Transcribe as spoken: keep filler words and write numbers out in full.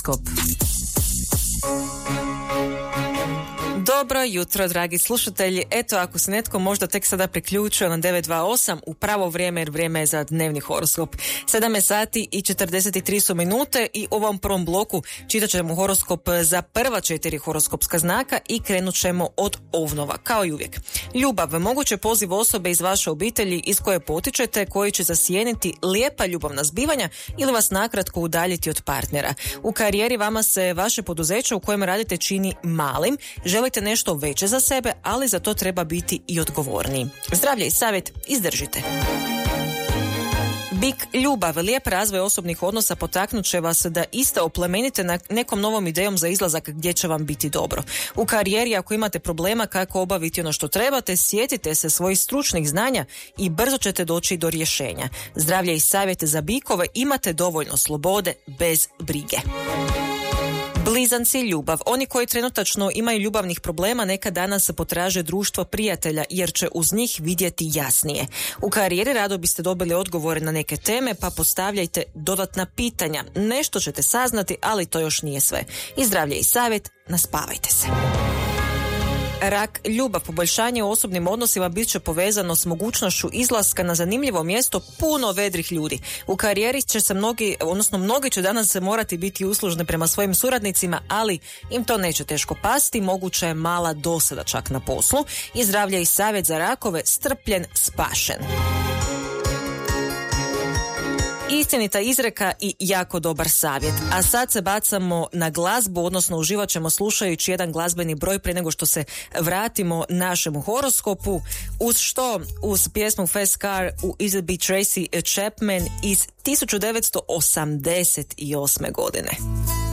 horoskop. Dobro jutro, dragi slušatelji. Eto, ako se netko možda tek sada priključio na devet dva osam, u pravo vrijeme, jer vrijeme je za dnevni horoskop. sedam je sati i četrdeset tri su minute i u ovom prvom bloku čitat ćemo horoskop za prva četiri horoskopska znaka i krenut ćemo od ovnova, kao i uvijek. Ljubav, moguće poziv osobe iz vaše obitelji iz koje potičete, koji će zasjeniti lijepa ljubavna zbivanja ili vas nakratko udaljiti od partnera. U karijeri vama se vaše poduzeće u kojem radite čini malim, želite nešto veće za sebe, ali za to treba biti i odgovorniji. Zdravlje i savjet, izdržite. Bik, ljubav, lijep razvoj osobnih odnosa potaknut će vas da iste oplemenite na nekom novom idejom za izlazak gdje će vam biti dobro. U karijeri, ako imate problema kako obaviti ono što trebate, sjetite se svojih stručnih znanja i brzo ćete doći do rješenja. Zdravlje i savjet za bikove, imate dovoljno slobode bez brige. Blizanci, ljubav. Oni koji trenutačno imaju ljubavnih problema neka danas potraže društvo prijatelja jer će uz njih vidjeti jasnije. U karijeri rado biste dobili odgovore na neke teme, pa postavljajte dodatna pitanja. Nešto ćete saznati, ali to još nije sve. I zdravlje i savjet, naspavajte se. Rak, ljubav, poboljšanje u osobnim odnosima bit će povezano s mogućnošću izlaska na zanimljivo mjesto puno vedrih ljudi. U karijeri će se mnogi, odnosno mnogi će danas se morati biti uslužni prema svojim suradnicima, ali im to neće teško pasti, moguća je mala dosada čak na poslu. I zdravlje i savjet za rakove, strpljen, spašen. Istinita izreka i jako dobar savjet. A sad se bacamo na glazbu, odnosno uživat ćemo slušajući jedan glazbeni broj prije nego što se vratimo našemu horoskopu. Uz što? Uz pjesmu Fast Car u Is It Be Tracy Chapman iz tisuću devetsto osamdeset osme godine.